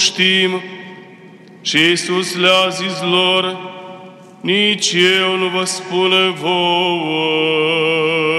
știm. Și Iisus le-a zis lor: nici eu nu vă spun vouă